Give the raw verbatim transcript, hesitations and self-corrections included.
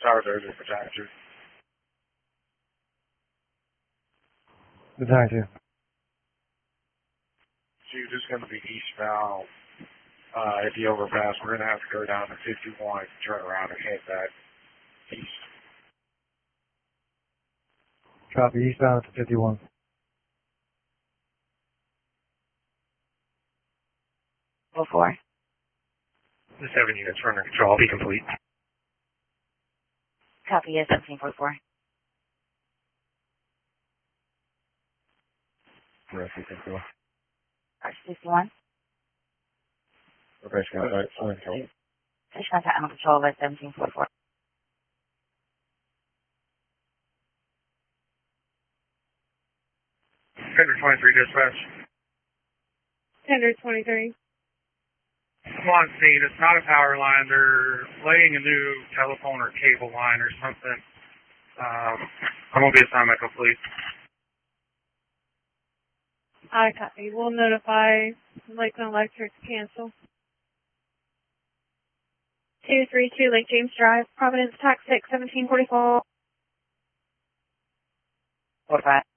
Tower thirty for Tower two. The Tower two. So you're just going to be eastbound uh, at the overpass. We're going to have to go down to fifty-one, turn around and head back east. Copy, eastbound to fifty-one. oh four. The seven units runner control will be complete. Copy, is seventeen forty-four. Rest control. R sixty-one. Reverse contact, on control. Fish contact on control by seventeen forty-four. Tender twenty-three dispatch. Tender twenty-three. Come on scene, it's not a power line. They're laying a new telephone or cable line or something. Um, I'm going to be assigned medical, please. I copy. We'll notify Lakeland Electric to cancel. two three two Lake James Drive, Providence, Tax six, seventeen forty-four. forty-five.